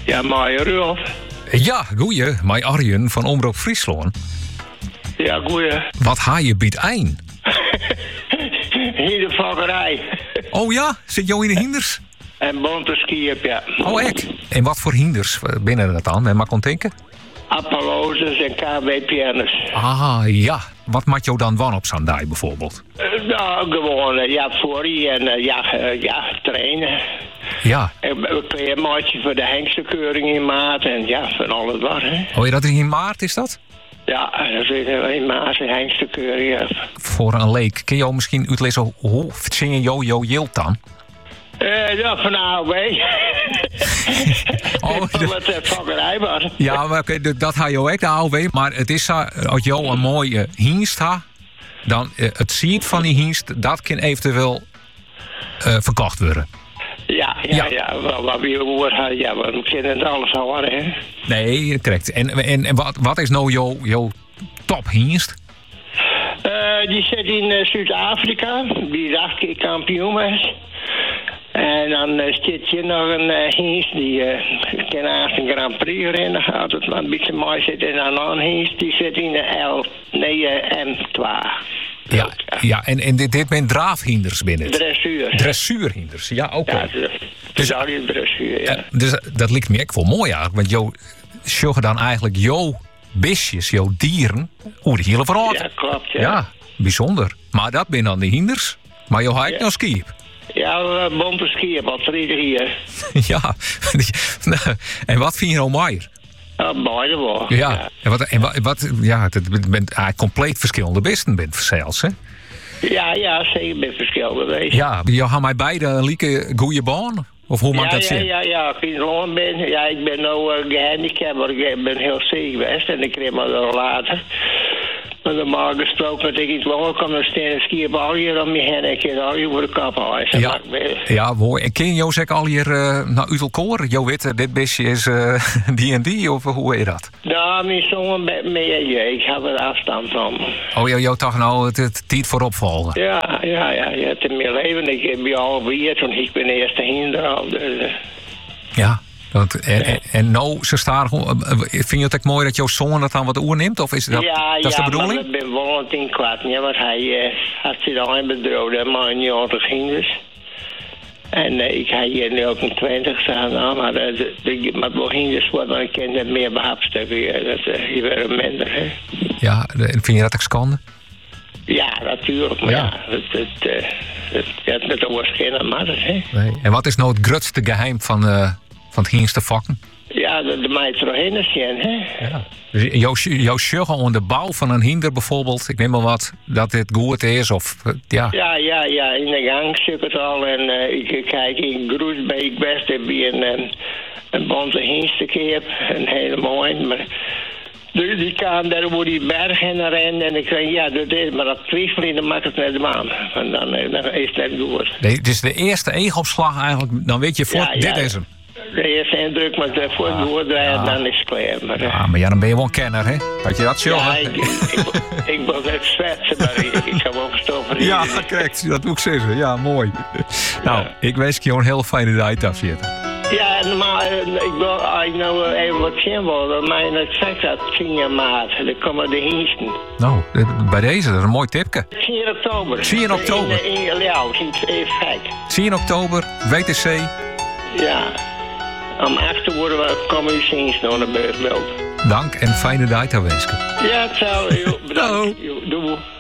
Ja, maar Rudolf. Ja, goeie. Mij Arjen van Omroep Friesland. Ja, goeie. Wat ha je biedt ein? Hier de vakkerij. Oh ja, zit jou in de hinders? En bonteskiep, ja. Oh, ek. En wat voor hinders binnen dat dan? En maar kon denken? Appalozes en KW-pianers. Ah, ja. Wat maakt jou dan wan op Zandai bijvoorbeeld? Nou, gewoon, voor je en trainen. Ja. Een kleermaatje voor de hengstenkeuring in maart en ja, van alles wat, hè. Oh, ja, dat is in maart, is dat? Ja, dat is in maart een hengstenkeuring, ja. Voor een leek. Kun je jou misschien uitlezen hoe zingen jou jilt dan? Ja, van AOB. Wat de vakkerij was. Ja, maar dat had je ook, de AOW. Maar het is zo, als je een mooie hienst hebt, dan het ziet van die hienst, dat kan eventueel verkocht worden. Ja. Wat we horen, ja, we kennen het alles al, hè. Nee, correct. En wat is nou jouw top hienst? Die zit in Zuid-Afrika. Die is 8 keer kampioen was. En dan zit je nog een hengst die kan naast een Grand Prix rennen. Altijd maar een beetje mooi zit. En dan een hengst die zit in de M2. Ja, en dit zijn draafhinders binnen. Dressuurhinders, ja, oké. Ja, dus al die dressuur, ja. Dus dat lijkt me echt wel mooi eigenlijk. Want jou zorgen dan eigenlijk jouw besjes, jouw dieren, hoe de hele verhaal. Ja, klopt, ja. Ja, bijzonder. Maar dat zijn dan de hinders. Maar jou haalt nog skiep. Ja, bonte skiën, al 3 hier. Ja, en wat vind je nou mooier? Beide wel. Ja, en wat ja, het bent eigenlijk compleet verschillende besten bent zelfs, hè? Ja, zeker met verschillende wezen. Ja, je had mij beide een lieke goede baan? Of hoe maakt dat zin? Ja, ik in Loon ben. Ja, ik ben nou gehandicapt, maar ik ben heel ziek geweest en ik kreeg me wel later. Maar normaal gesproken, dat ik iets langer kan dan staan en skiën al hier om je heen en ik kan al hier voor de kap halen. Ja, mooi. En ken je zeg al hier naar Utelkoor? Jo weet, dit bestje is die en die, of hoe is dat? Nou, mijn zoon met me, ik heb er afstand van. Oh, jou toch nou het tijd voor opvolgen? Ja, het is mijn leven. Ik heb je al weer, want ik ben de eerste hinder al. Dus, ja. En nou, ze staan. Vind je het ook mooi dat jouw zoon dat dan wat oerneemt? Of is dat, dat is de bedoeling? Ja, ik ben wel in kwaad, ja, want hij had zich al in bedrogen, maar een jaar te ging dus. En ik had hier nu ook een 20 staan, maar wel ging dus wat, dan kan je meer behapstukken. Dat is weer minder, hè. Ja, en vind je dat ook schande? Ja, natuurlijk, maar het met de waarschijnlijk matters, hè. Nee. En wat is nou het grootste geheim van het hingste vakken? Ja, de meid erheen zien, hè? Ja. Dus jouw sjuggen onder de bouw van een hinder bijvoorbeeld, ik neem maar wat, dat dit goed is, of ja. Ja, in de gang zit het al en ik kijk in Groesbeek best heb je een bonte hingstekeer, een hele mooie, maar die kan daar over die bergen rennen en ik zeg ja, dat is, maar dat twijfel in, dan maakt het net de maan. En dan is het net goed. Nee, dus de eerste eegopslag eigenlijk, dan weet je voor, dit is hem. De eerste indruk, maar voor het doordraaien, dan is het klaar. Maar dan ben je wel een kenner, hè? Had je dat zo? Ja, ik was echt zwetsen, maar ik zou wel gestoppen. Ja, correct. Dat moet ik zeggen. Ja, mooi. Nou, ik wens je een heel fijne dag afzitten. Ja, maar ik wil nou even wat zien willen. Mijn exact dat 10 maart. Dan komen de hingsten. Nou, bij deze, dat is een mooi tipje. 10 oktober. 10 oktober. In Leeuw, in Fijk. 10 oktober, WTC. Ja. Om 8 worden we komen u hingsten naar de beurt. Dank en fijne dag te wensen. Ja, het zou. Bedankt. Doei. Doei.